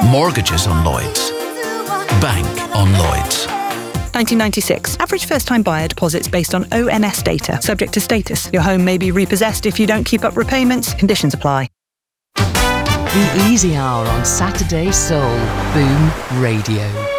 Mortgages on Lloyds. Bank on Lloyds. 1996. Average first-time buyer deposits based on ONS data. Subject to status. Your home may be repossessed if you don't keep up repayments. Conditions apply. The Easy Hour on Saturday Soul. Boom Radio.